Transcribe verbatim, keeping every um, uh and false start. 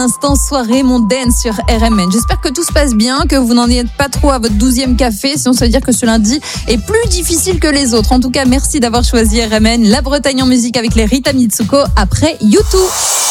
Instant soirée mondaine sur R M N. J'espère que tout se passe bien, que vous n'en êtes pas trop à votre douzième café, sinon ça veut dire que ce lundi est plus difficile que les autres. En tout cas, merci d'avoir choisi R M N. La Bretagne en musique avec les Rita Mitsuko après YouTube.